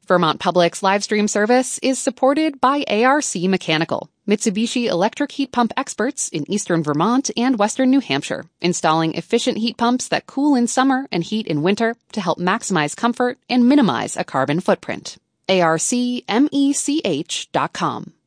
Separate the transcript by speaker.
Speaker 1: Vermont Public's live stream service is supported by ARC Mechanical, Mitsubishi electric heat pump experts in eastern Vermont and western New Hampshire, installing efficient heat pumps that cool in summer and heat in winter to help maximize comfort and minimize a carbon footprint. ARCmech.com.